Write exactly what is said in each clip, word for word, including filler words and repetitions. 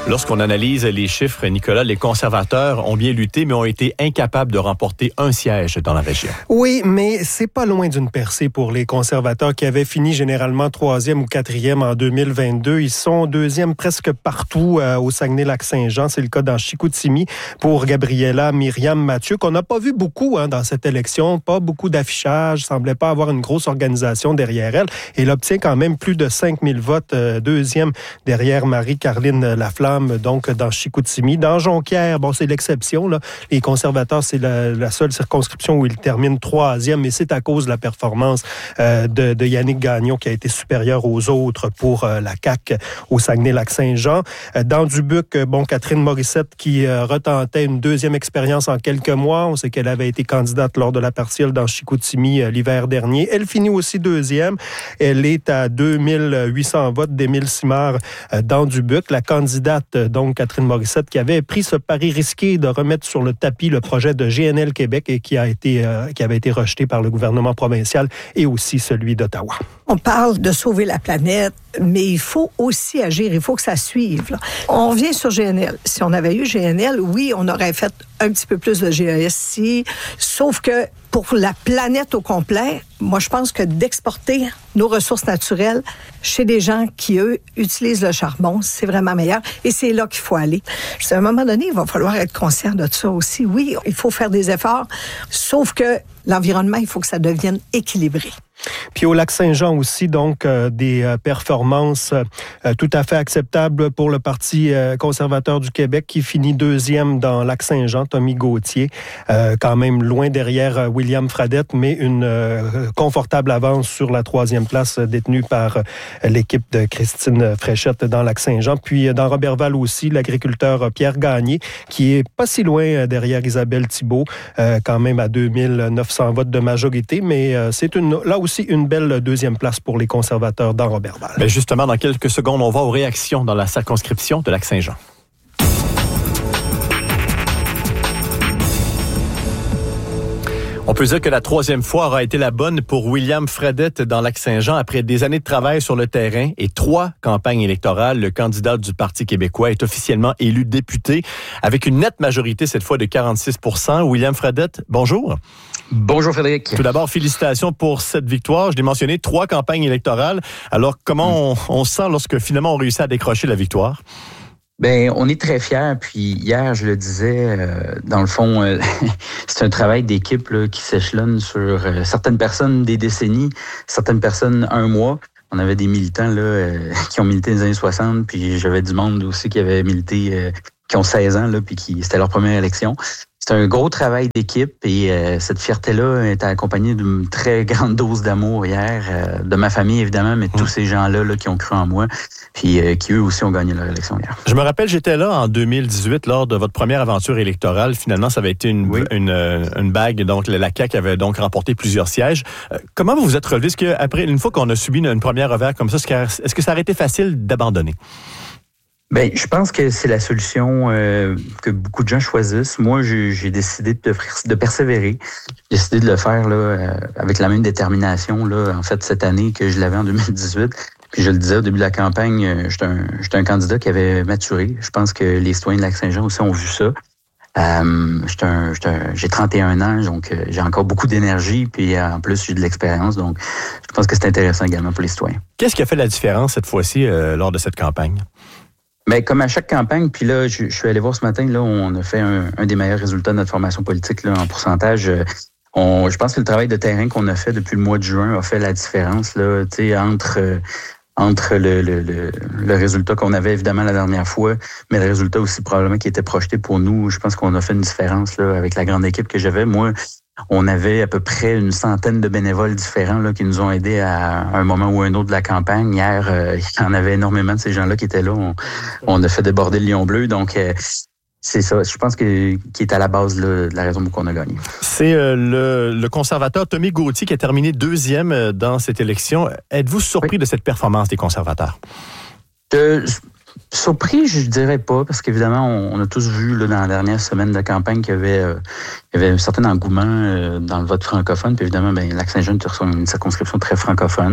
Lorsqu'on analyse les chiffres, Nicolas, les conservateurs ont bien lutté, mais ont été incapables de remporter un siège dans la région. Oui, mais c'est pas loin d'une percée pour les conservateurs qui avaient fini généralement troisième ou quatrième en deux mille vingt-deux. Ils sont deuxième presque partout euh, au Saguenay-Lac-Saint-Jean. C'est le cas dans Chicoutimi pour Gabriela Myriam Mathieu, qu'on n'a pas vu beaucoup hein, dans cette élection. Pas beaucoup d'affichage, semblait pas avoir une grosse organisation derrière elle. Et elle obtient quand même plus de cinq mille votes, euh, deuxième derrière Marie-Caroline Laflamme, donc dans Chicoutimi. Dans Jonquière, bon, c'est l'exception, là. Les conservateurs, c'est la, la seule circonscription où ils terminent troisième, et c'est à cause de la performance euh, de, de Yannick Gagnon qui a été supérieur aux autres pour euh, la C A Q au Saguenay-Lac-Saint-Jean. Euh, dans Dubuque, bon, Catherine Morissette qui euh, retentait une deuxième expérience en quelques mois. On sait qu'elle avait été candidate lors de la partielle dans Chicoutimi euh, l'hiver dernier. Elle finit aussi deuxième. Elle est à deux mille huit cents votes d'Émile Simard euh, dans Dubuque. La candidate donc Catherine Morissette, qui avait pris ce pari risqué de remettre sur le tapis le projet de G N L Québec et qui a été euh, qui avait été rejeté par le gouvernement provincial et aussi celui d'Ottawa. On parle de sauver la planète, mais il faut aussi agir, il faut que ça suive. Là. On revient sur G N L. Si on avait eu G N L, oui, on aurait fait un petit peu plus de G A S ici, sauf que pour la planète au complet, moi, je pense que d'exporter nos ressources naturelles chez des gens qui, eux, utilisent le charbon, c'est vraiment meilleur. Et c'est là qu'il faut aller. À un moment donné, il va falloir être conscient de ça aussi. Oui, il faut faire des efforts, sauf que l'environnement, il faut que ça devienne équilibré. Puis au Lac-Saint-Jean aussi, donc, euh, des euh, performances euh, tout à fait acceptables pour le Parti euh, conservateur du Québec qui finit deuxième dans Lac-Saint-Jean, Tommy Gauthier, euh, quand même loin derrière euh, William Fradette, mais une euh, confortable avance sur la troisième place euh, détenue par euh, l'équipe de Christine Fréchette dans Lac-Saint-Jean. Puis euh, dans Roberval aussi, l'agriculteur euh, Pierre Gagné, qui est pas si loin euh, derrière Isabelle Thibault, euh, quand même à deux mille neuf cents votes de majorité, mais euh, c'est une là aussi une belle deuxième place pour les conservateurs dans Roberval. Bien justement, dans quelques secondes, on va aux réactions dans la circonscription de Lac-Saint-Jean. On peut dire que la troisième fois aura été la bonne pour William Fradette dans Lac-Saint-Jean. Après des années de travail sur le terrain et trois campagnes électorales, le candidat du Parti québécois est officiellement élu député avec une nette majorité cette fois de quarante-six pour cent. William Fradette, bonjour. Bonjour Frédéric. Tout d'abord, félicitations pour cette victoire. Je l'ai mentionné, trois campagnes électorales. Alors, comment on, on se sent lorsque finalement on réussit à décrocher la victoire? Ben, on est très fiers. Puis hier, je le disais, euh, dans le fond, euh, c'est un travail d'équipe là, qui s'échelonne sur euh, certaines personnes des décennies, certaines personnes un mois. On avait des militants là euh, qui ont milité dans les années soixante, puis j'avais du monde aussi qui avait milité, euh, qui ont seize ans, là, puis qui c'était leur première élection. C'est un gros travail d'équipe et euh, cette fierté-là est accompagnée d'une très grande dose d'amour hier, euh, de ma famille évidemment, mais de tous ces gens-là là, qui ont cru en moi, puis euh, qui eux aussi ont gagné leur élection hier. Je me rappelle, j'étais là en deux mille dix-huit lors de votre première aventure électorale. Finalement, ça avait été une, oui. une, une bague. Donc, la C A Q avait donc remporté plusieurs sièges. Euh, comment vous vous êtes relevé? Est-ce qu'après, une fois qu'on a subi une, une première revers comme ça, est-ce que ça aurait été facile d'abandonner? Ben, je pense que c'est la solution euh, que beaucoup de gens choisissent. Moi, j'ai, j'ai décidé de, de persévérer. J'ai décidé de le faire là euh, avec la même détermination là, en fait, cette année que je l'avais en deux mille dix-huit. Puis je le disais au début de la campagne, euh, j'étais un, j'étais un candidat qui avait maturé. Je pense que les citoyens de Lac-Saint-Jean aussi ont vu ça. Euh, j'étais un, j'étais un, j'ai trente et un ans, donc euh, j'ai encore beaucoup d'énergie. Puis euh, en plus, j'ai de l'expérience. Donc, je pense que c'est intéressant également pour les citoyens. Qu'est-ce qui a fait la différence cette fois-ci euh, lors de cette campagne? Mais comme à chaque campagne, puis là, je, je suis allé voir ce matin, là, on a fait un, un des meilleurs résultats de notre formation politique là, en pourcentage. On, je pense que le travail de terrain qu'on a fait depuis le mois de juin a fait la différence là, tu sais, entre euh, entre le, le, le, le résultat qu'on avait évidemment la dernière fois, mais le résultat aussi probablement qui était projeté pour nous. Je pense qu'on a fait une différence là avec la grande équipe que j'avais. Moi, on avait à peu près une centaine de bénévoles différents là, qui nous ont aidés à un moment ou un autre de la campagne. Hier, euh, il y en avait énormément de ces gens-là qui étaient là. On, on a fait déborder le lion bleu. Donc, euh, c'est ça, je pense que qui est à la base là, de la raison pour qu'on a gagné. C'est euh, le, le conservateur Tommy Gauthier qui a terminé deuxième dans cette élection. Êtes-vous surpris oui. de cette performance des conservateurs? Euh, Surpris, je dirais pas, parce qu'évidemment, on, on a tous vu là, dans la dernière semaine de campagne qu'il y avait, euh, il y avait un certain engouement euh, dans le vote francophone. Puis évidemment, ben, Lac-Saint-Jean est une circonscription très francophone.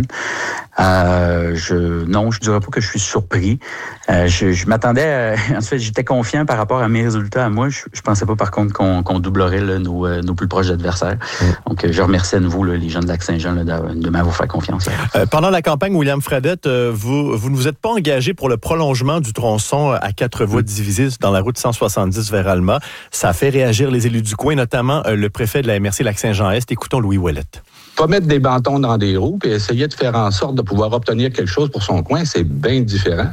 Euh, je, non, je dirais pas que je suis surpris. Euh, je, je m'attendais, à, en fait, j'étais confiant par rapport à mes résultats à moi. Je, je pensais pas, par contre, qu'on, qu'on doublerait là, nos, euh, nos plus proches adversaires. Mmh. Donc, euh, je remercie à nouveau là, les gens de Lac-Saint-Jean là, de, de m'avoir fait confiance. Euh, pendant la campagne, William Fredette, euh, vous, vous ne vous êtes pas engagé pour le prolongement du tronçon à quatre voies divisées dans la route cent soixante-dix vers Alma. Ça a fait réagir les élus du coin, notamment euh, le préfet de la M R C Lac-Saint-Jean-Est. Écoutons Louis Ouellette. Pas mettre des bâtons dans des roues et essayer de faire en sorte de pouvoir obtenir quelque chose pour son coin, c'est bien différent.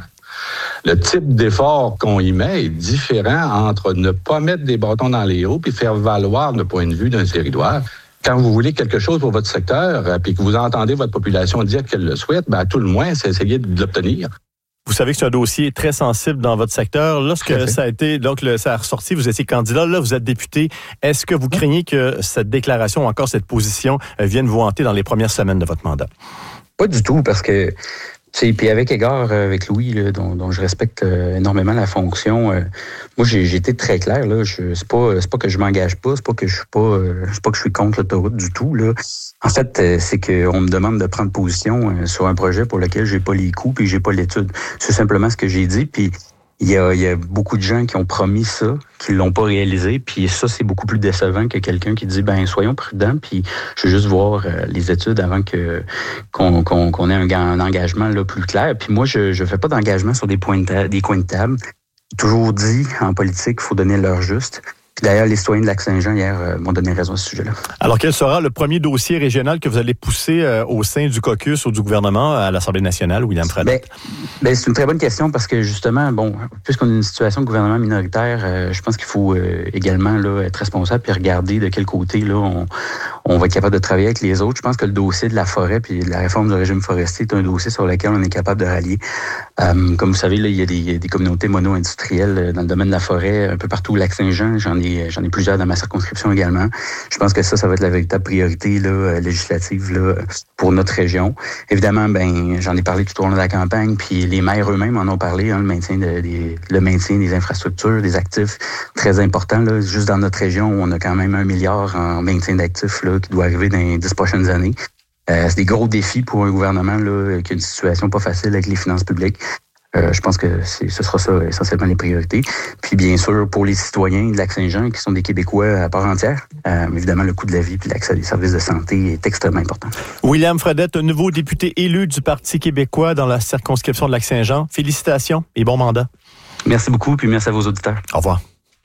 Le type d'effort qu'on y met est différent entre ne pas mettre des bâtons dans les roues et faire valoir le point de vue d'un territoire. Quand vous voulez quelque chose pour votre secteur et que vous entendez votre population dire qu'elle le souhaite, ben à tout le moins, c'est essayer de l'obtenir. Vous savez que c'est un dossier très sensible dans votre secteur. Lorsque ça a été, donc le, ça a ressorti, vous étiez candidat, là vous êtes député. Est-ce que vous craignez que cette déclaration ou encore cette position vienne vous hanter dans les premières semaines de votre mandat? Pas du tout, parce que tu sais, puis avec égard avec Louis, là, dont, dont je respecte euh, énormément la fonction, euh, moi j'ai, j'ai été très clair. Là, je, c'est pas, c'est pas que je m'engage pas, c'est pas que je suis pas, euh, c'est pas que je suis contre l'autoroute du tout. Là. En fait, euh, c'est qu'on me demande de prendre position euh, sur un projet pour lequel j'ai pas les coûts puis j'ai pas l'étude. C'est simplement ce que j'ai dit. Puis il y a, il y a beaucoup de gens qui ont promis ça, qui l'ont pas réalisé. Puis ça, c'est beaucoup plus décevant que quelqu'un qui dit, ben soyons prudents. Puis je veux juste voir euh, les études avant que qu'on, qu'on, qu'on ait un, un engagement là plus clair. Puis moi, je je fais pas d'engagement sur des points de ta- des coins de table. J'ai toujours dit en politique, il faut donner l'heure juste. Puis d'ailleurs, les citoyens de Lac-Saint-Jean, hier, euh, m'ont donné raison à ce sujet-là. Alors, quel sera le premier dossier régional que vous allez pousser euh, au sein du caucus ou du gouvernement à l'Assemblée nationale, William Fredette? Ben, ben, c'est une très bonne question parce que, justement, bon, puisqu'on a une situation de gouvernement minoritaire, euh, je pense qu'il faut euh, également là, être responsable puis regarder de quel côté là on, on va être capable de travailler avec les autres. Je pense que le dossier de la forêt puis de la réforme du régime forestier est un dossier sur lequel on est capable de rallier. Euh, comme vous savez, là, il y a des, il y a des communautés mono-industrielles dans le domaine de la forêt un peu partout au Lac-Saint-Jean. J'en ai, j'en ai plusieurs dans ma circonscription également. Je pense que ça, ça va être la véritable priorité là, législative là, pour notre région. Évidemment, ben, j'en ai parlé tout au long de la campagne, puis les maires eux-mêmes en ont parlé, hein, le maintien de, des, le maintien des infrastructures, des actifs très importants. Là, juste dans notre région, on a quand même un milliard en maintien d'actifs là, qui doit arriver dans les dix prochaines années. Euh, c'est des gros défis pour un gouvernement là, qui a une situation pas facile avec les finances publiques. Euh, je pense que c'est, ce sera ça essentiellement les priorités. Puis bien sûr, pour les citoyens de Lac-Saint-Jean, qui sont des Québécois à part entière, euh, évidemment, le coût de la vie et l'accès à des services de santé est extrêmement important. William Fredette, nouveau député élu du Parti québécois dans la circonscription de Lac-Saint-Jean. Félicitations et bon mandat. Merci beaucoup, puis merci à vos auditeurs. Au revoir.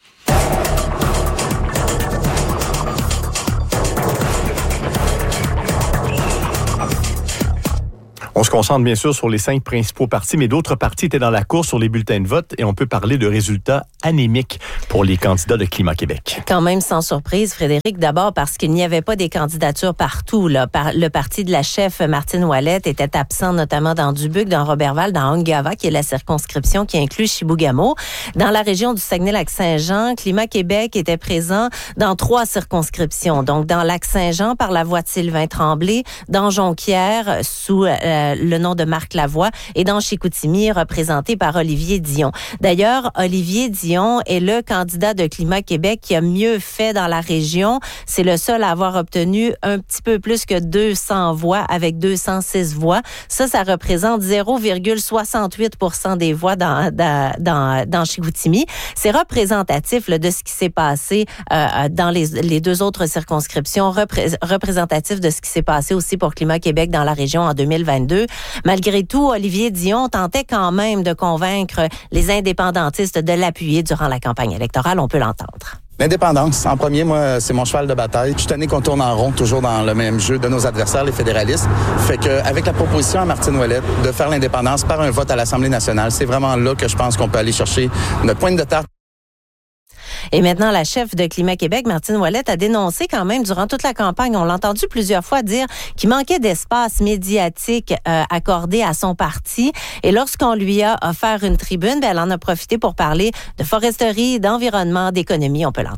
On se concentre bien sûr sur les cinq principaux partis, mais d'autres partis étaient dans la course sur les bulletins de vote et on peut parler de résultats anémiques pour les candidats de Climat Québec. Quand même sans surprise, Frédéric, d'abord parce qu'il n'y avait pas des candidatures partout. Là. Par, le parti de la chef Martine Ouellette était absent notamment dans Dubuque, dans Roberval, dans Ongava, qui est la circonscription qui inclut Chibougamau. Dans la région du Saguenay-Lac-Saint-Jean, Climat Québec était présent dans trois circonscriptions. Donc dans Lac-Saint-Jean par la voix de Sylvain Tremblay, dans Jonquière sous euh, le nom de Marc Lavoie et dans Chicoutimi, représenté par Olivier Dion. D'ailleurs, Olivier Dion est le candidat de Climat Québec qui a mieux fait dans la région. C'est le seul à avoir obtenu un petit peu plus que deux cents voix avec deux cent six voix. Ça, ça représente zéro virgule soixante-huit pour cent des voix dans, dans, dans, dans Chicoutimi. C'est représentatif là, de ce qui s'est passé euh, dans les, les deux autres circonscriptions, repré- représentatif de ce qui s'est passé aussi pour Climat Québec dans la région en deux mille vingt-deux. Malgré tout, Olivier Dion tentait quand même de convaincre les indépendantistes de l'appuyer durant la campagne électorale. On peut l'entendre. L'indépendance, en premier, moi, c'est mon cheval de bataille. Je suis tanné qu'on tourne en rond, toujours dans le même jeu de nos adversaires, les fédéralistes. Fait que, avec la proposition à Martine Ouellette de faire l'indépendance par un vote à l'Assemblée nationale, c'est vraiment là que je pense qu'on peut aller chercher notre pointe de tarte. Et maintenant, la chef de Climat Québec, Martine Ouellette, a dénoncé quand même durant toute la campagne, on l'a entendu plusieurs fois dire qu'il manquait d'espace médiatique euh, accordé à son parti. Et lorsqu'on lui a offert une tribune, ben, elle en a profité pour parler de foresterie, d'environnement, d'économie. On peut l'entendre.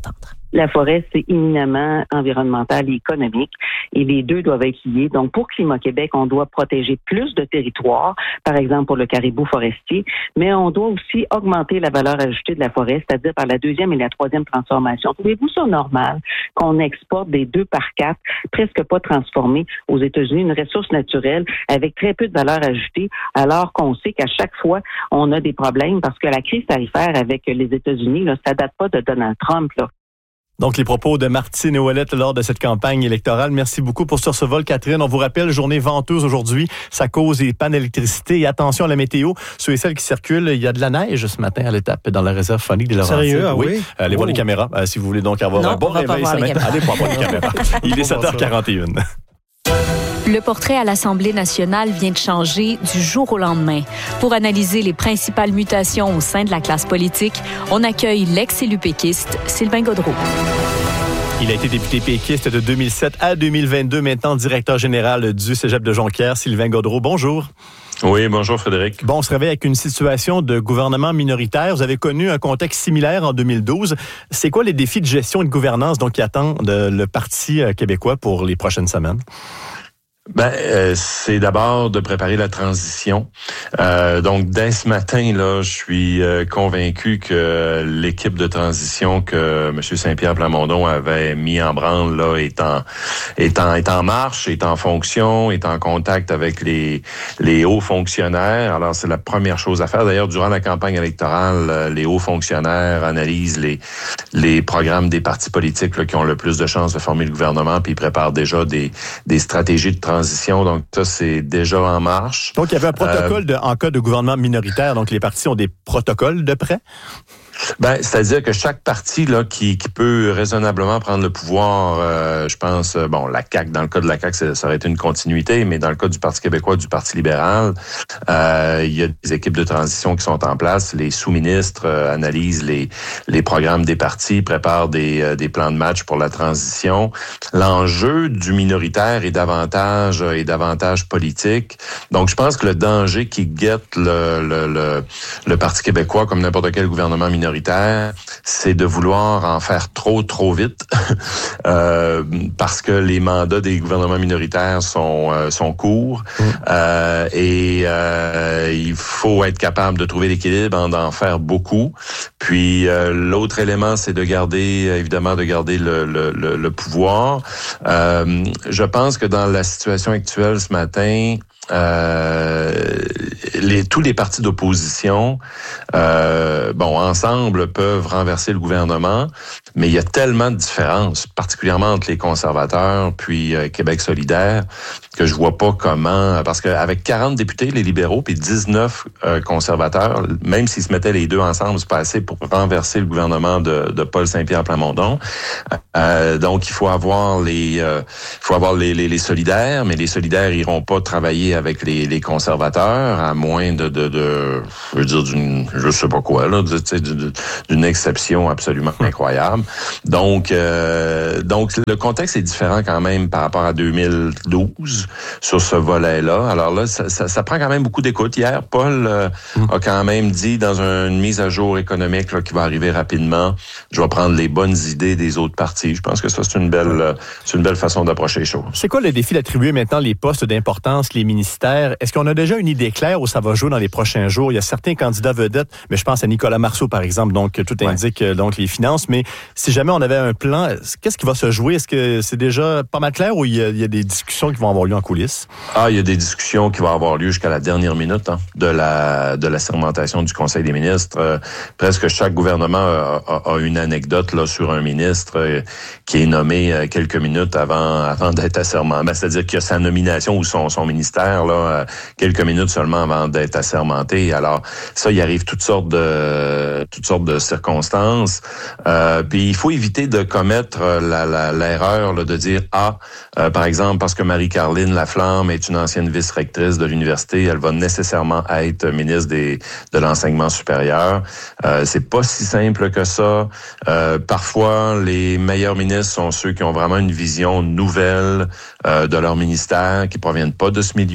La forêt, c'est éminemment environnemental et économique, et les deux doivent être liés. Donc, pour Climat Québec, on doit protéger plus de territoires, par exemple pour le caribou forestier, mais on doit aussi augmenter la valeur ajoutée de la forêt, c'est-à-dire par la deuxième et la troisième transformation. Trouvez-vous ça normal qu'on exporte des deux par quatre, presque pas transformés aux États-Unis, une ressource naturelle avec très peu de valeur ajoutée, alors qu'on sait qu'à chaque fois, on a des problèmes parce que la crise tarifaire avec les États-Unis, là, ça date pas de Donald Trump, là. Donc, les propos de Martine Ouellette lors de cette campagne électorale. Merci beaucoup pour ce survol, Catherine. On vous rappelle, journée venteuse aujourd'hui. Ça cause des pannes d'électricité. Et attention à la météo. Ceux et celles qui circulent, il y a de la neige ce matin à l'étape dans la réserve phonique des Laurentides. Sérieux? Ah oui? oui. Allez oh. voir les caméras. Euh, si vous voulez donc avoir non, un bon réveil ce matin. Allez voir les caméras. Il est sept heures quarante et une. Le portrait à l'Assemblée nationale vient de changer du jour au lendemain. Pour analyser les principales mutations au sein de la classe politique, on accueille l'ex-élu péquiste Sylvain Gaudreault. Il a été député péquiste de deux mille sept à deux mille vingt-deux, maintenant directeur général du Cégep de Jonquière. Sylvain Gaudreault, bonjour. Oui, bonjour Frédéric. Bon, on se réveille avec une situation de gouvernement minoritaire. Vous avez connu un contexte similaire en deux mille douze. C'est quoi les défis de gestion et de gouvernance donc, qui attendent le Parti québécois pour les prochaines semaines? Ben, euh, c'est d'abord de préparer la transition. Euh, donc, dès ce matin, là, je suis euh, convaincu que l'équipe de transition que M. Saint-Pierre Plamondon avait mis en branle là est en est en est en marche, est en fonction, est en contact avec les les hauts fonctionnaires. Alors, c'est la première chose à faire. D'ailleurs, durant la campagne électorale, les hauts fonctionnaires analysent les les programmes des partis politiques là, qui ont le plus de chances de former le gouvernement, puis ils préparent déjà des des stratégies de transition. Donc, ça, c'est déjà en marche. Donc, il y avait un protocole de, en cas de gouvernement minoritaire. Donc, les partis ont des protocoles de prêt? Ben, c'est-à-dire que chaque parti là qui, qui peut raisonnablement prendre le pouvoir, euh, je pense, euh, bon, la C A Q, dans le cas de la C A Q, ça, ça aurait été une continuité, mais dans le cas du Parti québécois, du Parti libéral, euh, il y a des équipes de transition qui sont en place. Les sous-ministres euh, analysent les les programmes des partis, préparent des euh, des plans de match pour la transition. L'enjeu du minoritaire est davantage est davantage politique. Donc, je pense que le danger qui guette le le le, le Parti québécois, comme n'importe quel gouvernement minoritaire, c'est de vouloir en faire trop, trop vite, euh, parce que les mandats des gouvernements minoritaires sont euh, sont courts, mmh. euh, et euh, il faut être capable de trouver l'équilibre, d'en faire beaucoup. Puis euh, l'autre élément, c'est de garder, évidemment, de garder le, le, le, le pouvoir. Euh, je pense que dans la situation actuelle ce matin, Euh, les, tous les partis d'opposition, euh, bon, ensemble peuvent renverser le gouvernement, mais il y a tellement de différences, particulièrement entre les conservateurs puis euh, Québec solidaire, que je vois pas comment, parce qu'avec quarante députés, les libéraux, puis dix-neuf euh, conservateurs, même s'ils se mettaient les deux ensemble, c'est pas assez pour renverser le gouvernement de, de Paul Saint-Pierre Plamondon. Euh, donc, il faut avoir les, euh, il faut avoir les, les, les solidaires, mais les solidaires iront pas travailler avec les, les conservateurs, à moins de, de, de je veux dire, d'une, je sais pas quoi, là, d'une, d'une exception absolument incroyable. Donc, euh, donc, le contexte est différent quand même par rapport à deux mille douze sur ce volet-là. Alors là, ça, ça, ça prend quand même beaucoup d'écoute. Hier, Paul euh, mmh. a quand même dit dans une mise à jour économique là, qui va arriver rapidement, je vais prendre les bonnes idées des autres partis. Je pense que ça, c'est une belle, c'est une belle façon d'approcher les choses. C'est quoi le défi d'attribuer maintenant les postes d'importance, les ministères? Est-ce qu'on a déjà une idée claire où ça va jouer dans les prochains jours? Il y a certains candidats vedettes, mais je pense à Nicolas Marceau, par exemple, donc tout indique ouais. donc les finances. Mais si jamais on avait un plan, qu'est-ce qui va se jouer? Est-ce que c'est déjà pas mal clair ou il y a, il y a des discussions qui vont avoir lieu en coulisses? Ah, il y a des discussions qui vont avoir lieu jusqu'à la dernière minute hein, de la de la sermentation du Conseil des ministres. Euh, presque chaque gouvernement a, a, a une anecdote là sur un ministre euh, qui est nommé euh, quelques minutes avant avant d'être assermenté. Ben, c'est-à-dire qu'il y a sa nomination ou son son ministère là euh, quelques minutes seulement avant d'être assermenté. Alors ça, il arrive toutes sortes de toutes sortes de circonstances. Euh, puis il faut éviter de commettre la, la, l'erreur là, de dire ah euh, par exemple parce que Marie-Caroline Laflamme est une ancienne vice-rectrice de l'université, elle va nécessairement être ministre des de l'enseignement supérieur. Euh, c'est pas si simple que ça. Euh, parfois, les meilleurs ministres sont ceux qui ont vraiment une vision nouvelle euh, de leur ministère, qui proviennent pas de ce milieu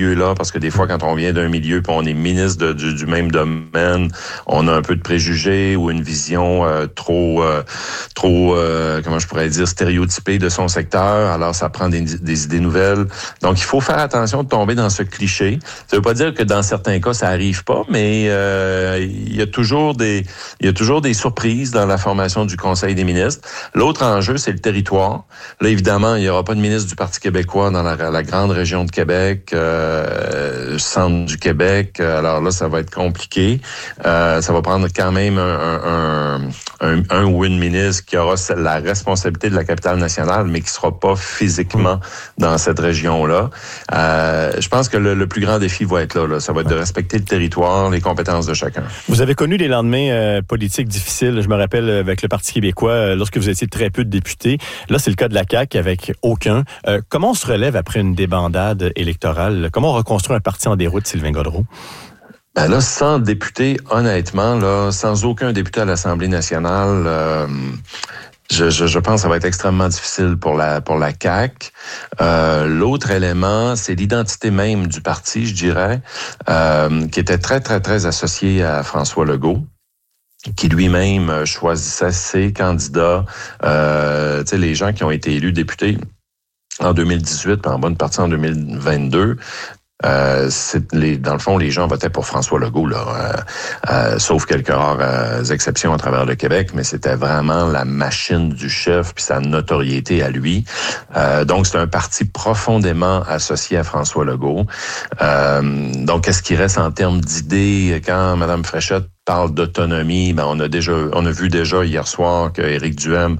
milieu-là, parce que des fois, quand on vient d'un milieu puis on est ministre de, du, du même domaine, on a un peu de préjugés ou une vision euh, trop, euh, trop, euh, comment je pourrais dire, stéréotypée de son secteur. Alors, ça prend des, des idées nouvelles. Donc, il faut faire attention de tomber dans ce cliché. Ça veut pas dire que dans certains cas, ça arrive pas, mais euh, il y a toujours des, il y a toujours des surprises dans la formation du Conseil des ministres. L'autre enjeu, c'est le territoire. Là, évidemment, il n'y aura pas de ministre du Parti québécois dans la, la grande région de Québec, euh, centre du Québec. Alors là, ça va être compliqué. Euh, ça va prendre quand même un, un, un, un ou une ministre qui aura la responsabilité de la capitale nationale, mais qui sera pas physiquement dans cette région-là. Euh, je pense que le, le plus grand défi va être là, là. Ça va être de respecter le territoire, les compétences de chacun. Vous avez connu des lendemains euh, politiques difficiles. Je me rappelle avec le Parti québécois, euh, lorsque vous étiez très peu de députés. Là, c'est le cas de la C A Q avec aucun. Euh, comment on se relève après une débandade électorale? Comment on reconstruit un parti en déroute, Sylvain Gaudreault? Ben là, sans député, honnêtement, là, sans aucun député à l'Assemblée nationale, euh, je, je, je pense que ça va être extrêmement difficile pour la pour la C A Q. Euh, l'autre élément, c'est l'identité même du parti, je dirais, euh, qui était très, très, très associée à François Legault, qui lui-même choisissait ses candidats, euh, tu sais, les gens qui ont été élus députés en deux mille dix-huit, puis en bonne partie en deux mille vingt-deux. Euh, c'est les, dans le fond, les gens votaient pour François Legault, là, euh, euh, sauf quelques rares euh, exceptions à travers le Québec, mais c'était vraiment la machine du chef puis sa notoriété à lui. Euh, donc, c'est un parti profondément associé à François Legault. Euh, donc, qu'est-ce qui reste en termes d'idées quand Mme Fréchette parle d'autonomie? Ben, on a déjà, on a vu déjà hier soir que Éric Duhem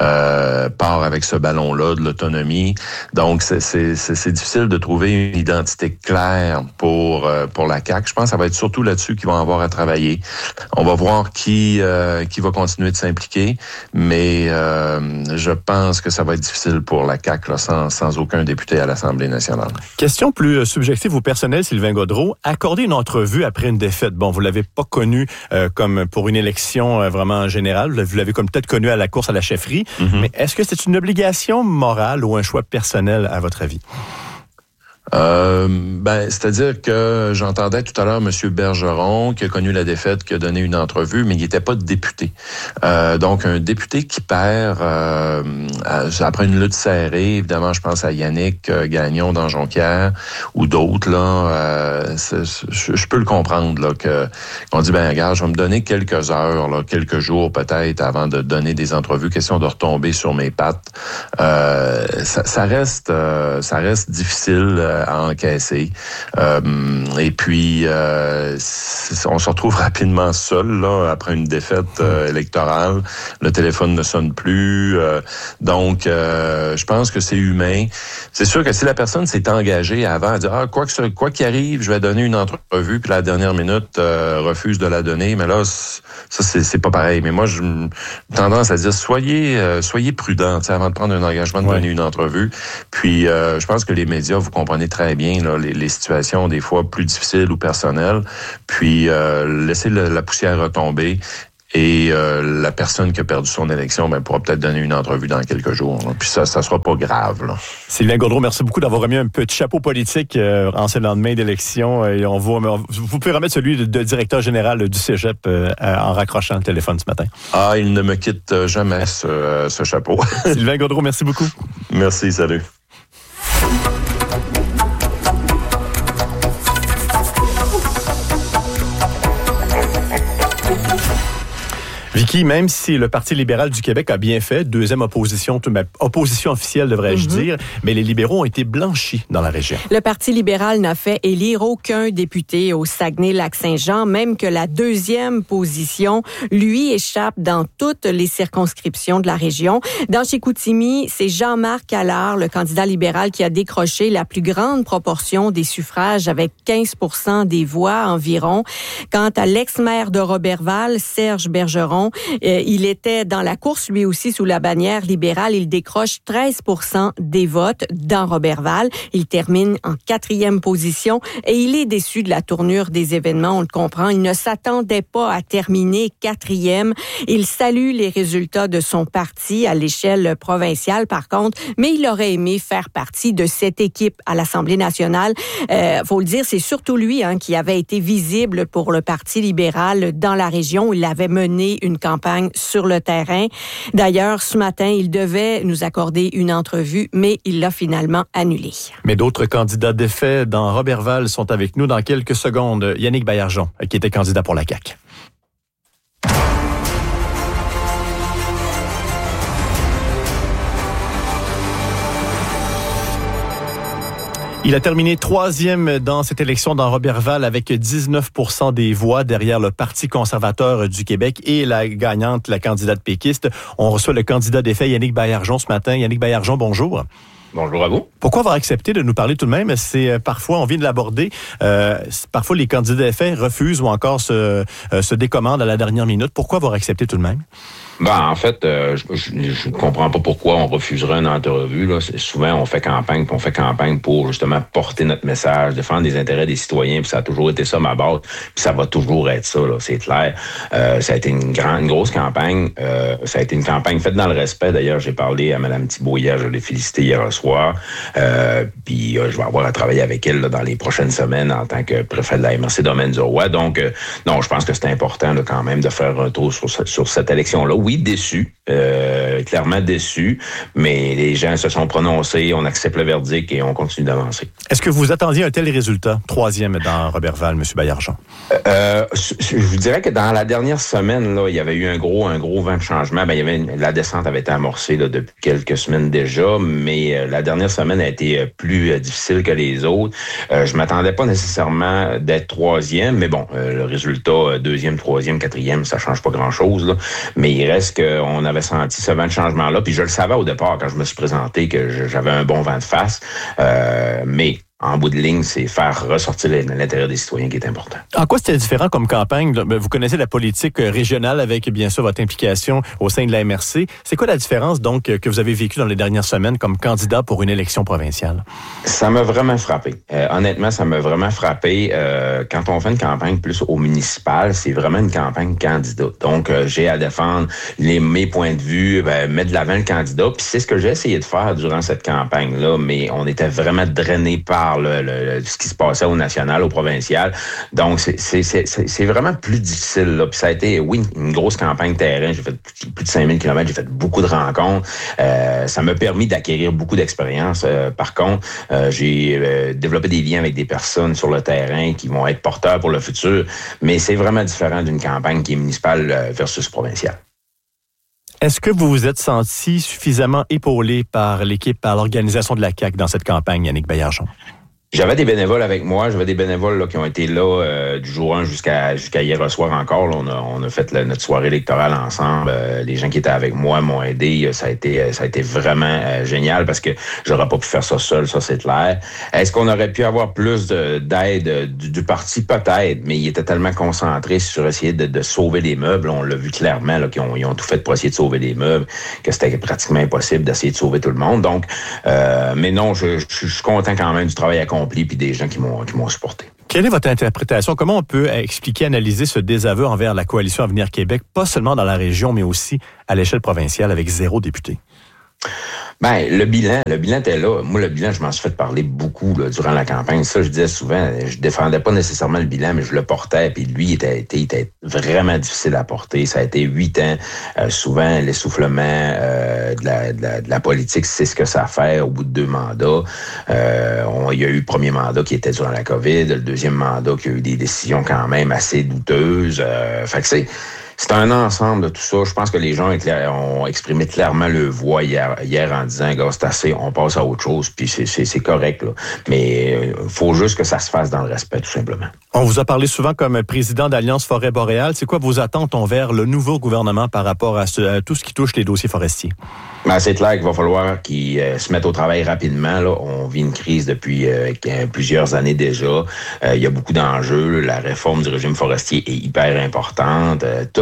euh, part avec ce ballon-là de l'autonomie. Donc, c'est, c'est, c'est, c'est difficile de trouver une identité claire pour euh, pour la C A Q. Je pense que ça va être surtout là-dessus qu'ils vont avoir à travailler. On va voir qui euh, qui va continuer de s'impliquer, mais euh, je pense que ça va être difficile pour la C A Q là, sans sans aucun député à l'Assemblée nationale. Question plus subjective ou personnelle, Sylvain Gaudreault. Accorder une entrevue après une défaite. Bon, vous l'avez pas connu Euh, comme pour une élection euh, vraiment générale. Vous l'avez comme peut-être connu à la course à la chefferie. Mm-hmm. Mais est-ce que c'est une obligation morale ou un choix personnel, à votre avis? Euh, ben, c'est-à-dire que j'entendais tout à l'heure M. Bergeron, qui a connu la défaite, qui a donné une entrevue, mais il n'était pas député. Euh, donc, un député qui perd euh, après une lutte serrée, évidemment, je pense à Yannick Gagnon dans Jonquière ou d'autres, là, euh, c'est, je, je peux le comprendre, là, que qu'on dit, ben, regarde, je vais me donner quelques heures, là, quelques jours peut-être, avant de donner des entrevues, question de retomber sur mes pattes. Euh, ça, ça reste, euh, ça reste difficile euh, à encaisser. Euh, et puis, euh, on se retrouve rapidement seul là après une défaite euh, électorale. Le téléphone ne sonne plus. Euh, donc, euh, je pense que c'est humain. C'est sûr que si la personne s'est engagée avant à dire ah quoi que ce, quoi qu'il arrive, je vais donner une entrevue, puis la dernière minute euh, refuse de la donner, mais là ça c'est, c'est pas pareil. Mais moi, j'ai tendance à dire soyez euh, soyez prudents avant de prendre un engagement de ouais. donner une entrevue. Puis, euh, je pense que les médias, vous comprenez très bien là, les, les situations des fois plus difficiles ou personnelles, puis euh, laisser la, la poussière retomber. Et euh, la personne qui a perdu son élection ben, pourra peut-être donner une entrevue dans quelques jours. Là. Puis ça, ça sera pas grave. Là. Sylvain Gaudreault, merci beaucoup d'avoir remis un petit chapeau politique euh, en ce lendemain d'élection. Et on vous, vous pouvez remettre celui de, de directeur général du Cégep euh, en raccrochant le téléphone ce matin. Ah, il ne me quitte jamais ce, ce chapeau. Sylvain Gaudreault, merci beaucoup. Merci, salut. Vicky, même si le Parti libéral du Québec a bien fait, deuxième opposition, opposition officielle devrais-je mm-hmm. dire, mais les libéraux ont été blanchis dans la région. Le Parti libéral n'a fait élire aucun député au Saguenay-Lac-Saint-Jean, même que la deuxième position lui échappe dans toutes les circonscriptions de la région. Dans Chicoutimi, c'est Jean-Marc Allard, le candidat libéral, qui a décroché la plus grande proportion des suffrages avec quinze pour cent des voix environ. Quant à l'ex-maire de Roberval, Serge Bergeron, région. Euh, il était dans la course, lui aussi, sous la bannière libérale. Il décroche treize pour cent des votes dans Roberval. Il termine en quatrième position et il est déçu de la tournure des événements, on le comprend. Il ne s'attendait pas à terminer quatrième. Il salue les résultats de son parti à l'échelle provinciale, par contre, mais il aurait aimé faire partie de cette équipe à l'Assemblée nationale. Euh, faut le dire, c'est surtout lui hein, qui avait été visible pour le Parti libéral dans la région. Il avait mené une campagne sur le terrain. D'ailleurs, ce matin, il devait nous accorder une entrevue, mais il l'a finalement annulée. Mais d'autres candidats défaits dans Roberval sont avec nous dans quelques secondes. Yannick Baillargeon, qui était candidat pour la C A Q. Il a terminé troisième dans cette élection dans Roberval avec dix-neuf pour cent des voix derrière le Parti conservateur du Québec et la gagnante, la candidate péquiste. On reçoit le candidat défait Yannick Baillargeon ce matin. Yannick Baillargeon, bonjour. Bonjour à vous. Pourquoi avoir accepté de nous parler tout de même? C'est euh, parfois, on vient de l'aborder, euh, parfois les candidats défaits refusent ou encore se, euh, se décommandent à la dernière minute. Pourquoi avoir accepté tout de même? Ben, en fait, euh, je ne comprends pas pourquoi on refuserait une entrevue. Là. C'est, souvent, on fait campagne, puis on fait campagne pour justement porter notre message, défendre les intérêts des citoyens, puis ça a toujours été ça ma base, puis ça va toujours être ça, là, c'est clair. Euh, ça a été une grande, une grosse campagne. Euh, ça a été une campagne faite dans le respect. D'ailleurs, j'ai parlé à Mme Thibault hier, je l'ai félicité hier soir. Euh, puis euh, je vais avoir à travailler avec elle là, dans les prochaines semaines en tant que préfet de la M R C Domaine du Roi. Donc, euh, non, je pense que c'est important là, quand même de faire un tour sur, sur cette élection-là. Oui, déçu, euh, clairement déçu, mais les gens se sont prononcés, on accepte le verdict et on continue d'avancer. Est-ce que vous attendiez un tel résultat, troisième dans Roberval, M. Baillargeon? Euh, je vous dirais que dans la dernière semaine, là, il y avait eu un gros, un gros vent de changement. Ben, il y avait une, la descente avait été amorcée là, depuis quelques semaines déjà, mais euh, la dernière semaine a été plus euh, difficile que les autres. Euh, je m'attendais pas nécessairement d'être troisième, mais bon, euh, le résultat euh, deuxième, troisième, quatrième, ça change pas grand-chose. Là. Mais il reste qu'on avait senti ce vent de changement-là, puis je le savais au départ quand je me suis présenté que j'avais un bon vent de face, euh, mais en bout de ligne, c'est faire ressortir l'intérêt des citoyens qui est important. En quoi c'était différent comme campagne? Vous connaissez la politique régionale avec, bien sûr, votre implication au sein de la M R C. C'est quoi la différence, donc, que vous avez vécue dans les dernières semaines comme candidat pour une élection provinciale? Ça m'a vraiment frappé. Euh, honnêtement, ça m'a vraiment frappé. Euh, quand on fait une campagne plus au municipal, c'est vraiment une campagne candidat. Donc, euh, j'ai à défendre les, mes points de vue, ben, mettre de l'avant le candidat. Puis c'est ce que j'ai essayé de faire durant cette campagne-là, mais on était vraiment drainé par Le, le, ce qui se passait au national, au provincial. Donc, c'est, c'est, c'est, c'est vraiment plus difficile. Là. Puis ça a été, oui, une grosse campagne terrain. J'ai fait plus de cinq mille kilomètres, j'ai fait beaucoup de rencontres. Euh, ça m'a permis d'acquérir beaucoup d'expérience. Euh, par contre, euh, j'ai euh, développé des liens avec des personnes sur le terrain qui vont être porteurs pour le futur. Mais c'est vraiment différent d'une campagne qui est municipale versus provinciale. Est-ce que vous vous êtes senti suffisamment épaulé par l'équipe, par l'organisation de la C A Q dans cette campagne, Yannick Baillargeon? J'avais des bénévoles avec moi. J'avais des bénévoles là, qui ont été là euh, du jour un jusqu'à jusqu'à hier soir encore. Là, on a on a fait là, notre soirée électorale ensemble. Euh, les gens qui étaient avec moi m'ont aidé. Ça a été ça a été vraiment euh, génial parce que j'aurais pas pu faire ça seul. Ça c'est clair. Est-ce qu'on aurait pu avoir plus de, d'aide du, du parti peut-être, mais il était tellement concentré sur essayer de, de sauver les meubles. On l'a vu clairement là qu'ils ont, ils ont tout fait pour essayer de sauver les meubles, que c'était pratiquement impossible d'essayer de sauver tout le monde. Donc, euh, mais non, je, je, je suis content quand même du travail accompli. Puis des gens qui m'ont, qui m'ont supporté. Quelle est votre interprétation? Comment on peut expliquer, analyser ce désaveu envers la coalition Avenir Québec, pas seulement dans la région, mais aussi à l'échelle provinciale avec zéro député? Ben, le bilan, le bilan était là. Moi, le bilan, je m'en suis fait parler beaucoup là, durant la campagne. Ça, je disais souvent, je défendais pas nécessairement le bilan, mais je le portais. Puis lui, il était, il était vraiment difficile à porter. Ça a été huit ans. Euh, souvent, l'essoufflement euh, de, la, de, la, de la politique, c'est ce que ça fait au bout de deux mandats. Euh, on, il y a eu le premier mandat qui était durant la COVID, le deuxième mandat qui a eu des décisions quand même assez douteuses. Euh, fait que c'est... C'est un ensemble de tout ça. Je pense que les gens ont exprimé clairement le voix hier, hier en disant, gars, c'est assez, on passe à autre chose, puis c'est, c'est, c'est correct, là. Mais il faut juste que ça se fasse dans le respect, tout simplement. On vous a parlé souvent comme président d'Alliance Forêt Boréale. C'est quoi vos attentes envers le nouveau gouvernement par rapport à, ce, à tout ce qui touche les dossiers forestiers? Ben, c'est clair qu'il va falloir qu'ils euh, se mettent au travail rapidement. Là. On vit une crise depuis euh, plusieurs années déjà. Euh, il y a beaucoup d'enjeux. La réforme du régime forestier est hyper importante. Euh, tout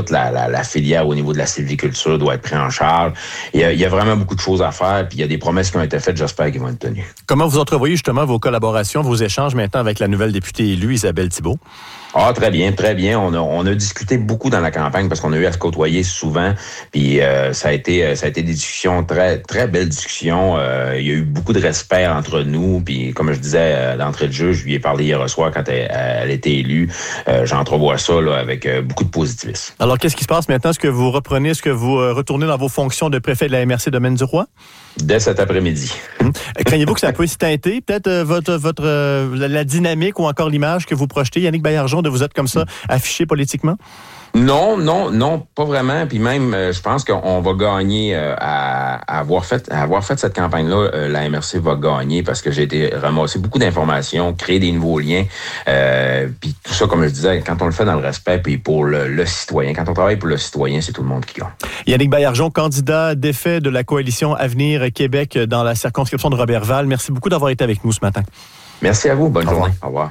toute la, la, la filière au niveau de la sylviculture doit être prise en charge. Il y, a, il y a vraiment beaucoup de choses à faire, puis il y a des promesses qui ont été faites, j'espère qu'ils vont être tenues. Comment vous entrevoyez justement vos collaborations, vos échanges maintenant avec la nouvelle députée élue, Isabelle Thibault? Ah, très bien, très bien. On a, on a discuté beaucoup dans la campagne parce qu'on a eu à se côtoyer souvent. Puis euh, ça a été, ça a été des discussions très, très belles discussions. Euh, il y a eu beaucoup de respect entre nous. Puis comme je disais euh, d'entrée de jeu, je lui ai parlé hier soir quand elle, elle était élue. Euh, j'entrevois ça là avec euh, beaucoup de positivisme. Alors qu'est-ce qui se passe maintenant? Est-ce que vous reprenez, est-ce que vous euh, retournez dans vos fonctions de préfet de la M R C Domaine-du-Roi? Dès cet après-midi. Hum. Craignez-vous que ça peut se teinter? Peut-être euh, votre, votre euh, la dynamique ou encore l'image que vous projetez, Yannick Baillargeon, de vous être comme ça affiché politiquement? Non, non, non, pas vraiment. Puis même, euh, je pense qu'on va gagner euh, à, à avoir fait, à avoir fait cette campagne-là. Euh, la M R C va gagner parce que j'ai été ramasser beaucoup d'informations, créer des nouveaux liens. Euh, puis tout ça, comme je disais, quand on le fait dans le respect, puis pour le, le citoyen, quand on travaille pour le citoyen, c'est tout le monde qui gagne. Yannick Baillargeon, candidat défait de la coalition Avenir Québec dans la circonscription de Roberval. Merci beaucoup d'avoir été avec nous ce matin. Merci à vous. Bonne journée. Au revoir.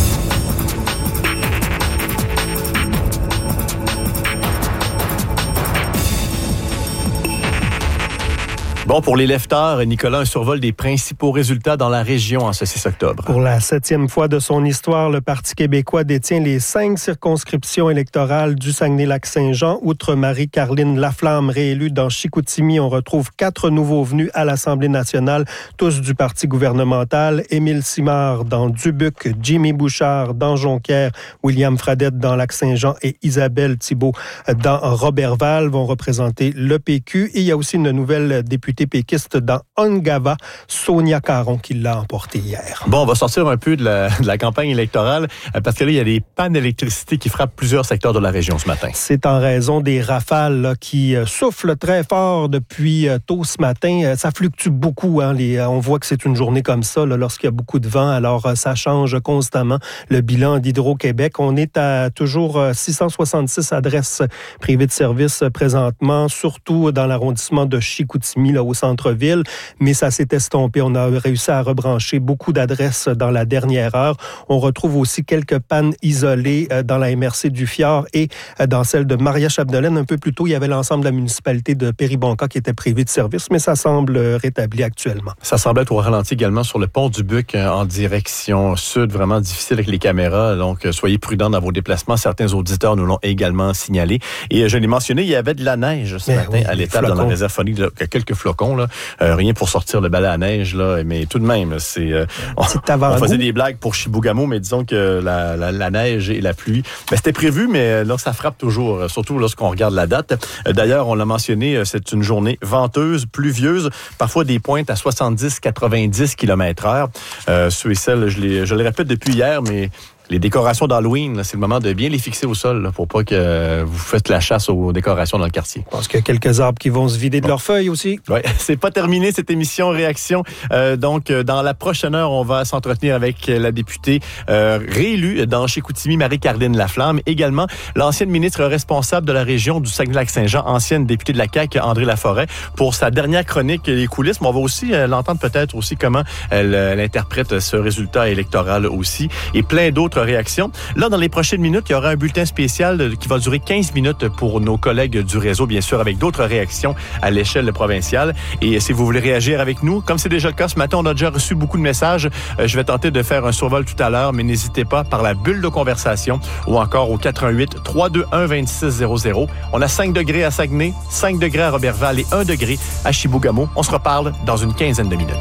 Bon, pour les leftards, Nicolas, un survol des principaux résultats dans la région en ce six octobre. Pour la septième fois de son histoire, le Parti québécois détient les cinq circonscriptions électorales du Saguenay-Lac-Saint-Jean. Outre Marie-Carline Laflamme, réélue dans Chicoutimi, on retrouve quatre nouveaux venus à l'Assemblée nationale, tous du Parti gouvernemental. Émile Simard dans Dubuque, Jimmy Bouchard dans Jonquière, William Fradette dans Lac-Saint-Jean et Isabelle Thibault dans Roberval vont représenter le P Q. Et il y a aussi une nouvelle députée péquiste dans Ongava, Sonia Caron, qui l'a emporté hier. Bon, on va sortir un peu de la, de la campagne électorale parce que là, il y a des pannes d'électricité qui frappent plusieurs secteurs de la région ce matin. C'est en raison des rafales là, qui euh, soufflent très fort depuis euh, tôt ce matin. Euh, ça fluctue beaucoup. Hein, les, euh, on voit que c'est une journée comme ça là, lorsqu'il y a beaucoup de vent. Alors, euh, ça change constamment. Le bilan d'Hydro-Québec, on est à toujours euh, six cent soixante-six adresses privées de services euh, présentement, surtout dans l'arrondissement de Chicoutimi, là, au centre-ville, mais ça s'est estompé. On a réussi à rebrancher beaucoup d'adresses dans la dernière heure. On retrouve aussi quelques pannes isolées dans la M R C du Fjord et dans celle de Maria-Chapdelaine. Un peu plus tôt, il y avait l'ensemble de la municipalité de Péribonka qui était privée de service, mais ça semble rétabli actuellement. Ça semble être au ralenti également sur le pont du Buc en direction sud, vraiment difficile avec les caméras. Donc, soyez prudents dans vos déplacements. Certains auditeurs nous l'ont également signalé. Et je l'ai mentionné, il y avait de la neige ce mais matin oui, à l'étable dans la réserve phonique. Quelques flocons. Là. Euh, rien pour sortir le balai à neige, là, mais tout de même, c'est, euh, on, on faisait des blagues pour Chibougamau, mais disons que la, la, la neige et la pluie, ben, c'était prévu, mais là, ça frappe toujours, surtout lorsqu'on regarde la date. D'ailleurs, on l'a mentionné, c'est une journée venteuse, pluvieuse, parfois des pointes à soixante-dix à quatre-vingt-dix kilomètres heure. Euh, ceux et celles, je les, je les répète depuis hier, mais les décorations d'Halloween, là, c'est le moment de bien les fixer au sol là, pour pas que vous faites la chasse aux décorations dans le quartier. Je pense qu'il y a quelques arbres qui vont se vider de bon. leurs feuilles aussi. Oui, c'est pas terminé cette émission Réaction. Euh, donc, dans la prochaine heure, on va s'entretenir avec la députée euh, réélue dans Chicoutimi, Marie-Carline Laflamme. Également, l'ancienne ministre responsable de la région du Saguenay-Lac-Saint-Jean, ancienne députée de la C A Q, André Laforêt, pour sa dernière chronique Les coulisses. Mais on va aussi euh, l'entendre peut-être aussi comment elle, elle interprète ce résultat électoral aussi. Et plein d'autres réactions. Là, dans les prochaines minutes, il y aura un bulletin spécial qui va durer quinze minutes pour nos collègues du réseau, bien sûr, avec d'autres réactions à l'échelle provinciale. Et si vous voulez réagir avec nous, comme c'est déjà le cas ce matin, on a déjà reçu beaucoup de messages. Je vais tenter de faire un survol tout à l'heure, mais n'hésitez pas par la bulle de conversation ou encore au quatre un huit, trois deux un, deux six zéro zéro. On a cinq degrés à Saguenay, cinq degrés à Roberval et un degré à Chibougamau. On se reparle dans une quinzaine de minutes.